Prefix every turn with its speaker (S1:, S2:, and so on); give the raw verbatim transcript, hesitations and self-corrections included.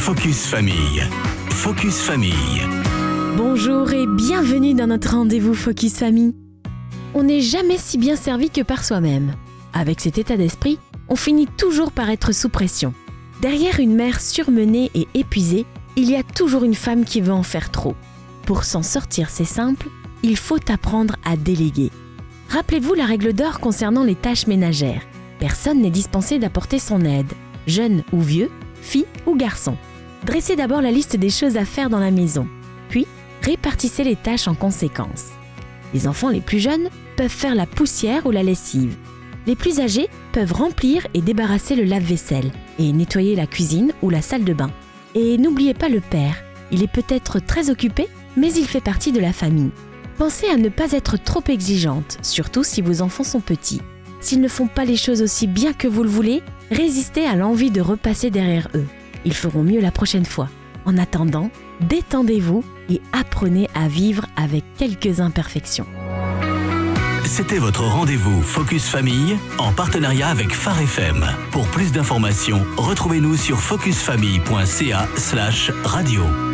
S1: Focus Famille. Focus Famille.
S2: Bonjour et bienvenue dans notre rendez-vous Focus Famille. On n'est jamais si bien servi que par soi-même. Avec cet état d'esprit, on finit toujours par être sous pression. Derrière une mère surmenée et épuisée, il y a toujours une femme qui veut en faire trop. Pour s'en sortir, c'est simple, il faut apprendre à déléguer. Rappelez-vous la règle d'or concernant les tâches ménagères. Personne n'est dispensé d'apporter son aide, jeune ou vieux, fille ou garçon. Dressez d'abord la liste des choses à faire dans la maison, puis répartissez les tâches en conséquence. Les enfants les plus jeunes peuvent faire la poussière ou la lessive. Les plus âgés peuvent remplir et débarrasser le lave-vaisselle et nettoyer la cuisine ou la salle de bain. Et n'oubliez pas le père, il est peut-être très occupé, mais il fait partie de la famille. Pensez à ne pas être trop exigeante, surtout si vos enfants sont petits. S'ils ne font pas les choses aussi bien que vous le voulez, résistez à l'envie de repasser derrière eux. Ils feront mieux la prochaine fois. En attendant, détendez-vous et apprenez à vivre avec quelques imperfections.
S1: C'était votre rendez-vous Focus Famille en partenariat avec Phare F M. Pour plus d'informations, retrouvez-nous sur focusfamille point c a slash radio.